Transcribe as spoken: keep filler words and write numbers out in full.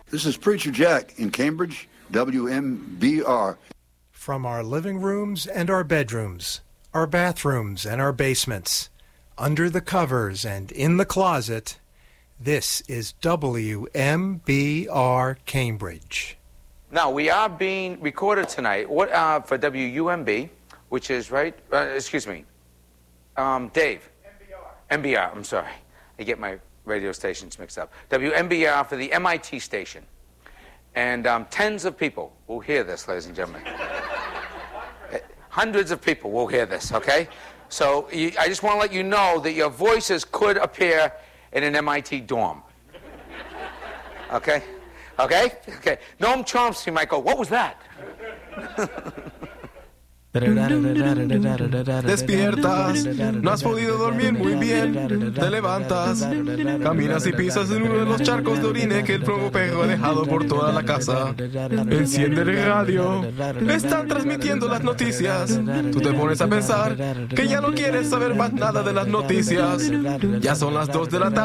This is Preacher Jack in Cambridge, W M B R. From our living rooms and our bedrooms, our bathrooms and our basements, under the covers and in the closet, this is W M B R Cambridge. Now, we are being recorded tonight what uh, for W U M B, which is, right, uh, excuse me, um, Dave. M B R. M B R, I'm sorry. I get my radio stations mixed up. W M B R for the M I T station. And um, tens of people will hear this, ladies and gentlemen. Hundreds of people will hear this, okay? So you, I just want to let you know that your voices could appear in an M I T dorm. Okay? Okay? Okay. Noam Chomsky might go, what was that? Despiertas, no has podido dormir muy bien, te levantas, caminas y pisas en uno de los charcos de orine que el promopejo ha dejado por toda la casa. Enciende el radio, están transmitiendo las noticias. Tú te pones a pensar que ya no quieres saber más nada de las noticias. Ya son las dos de la tarde.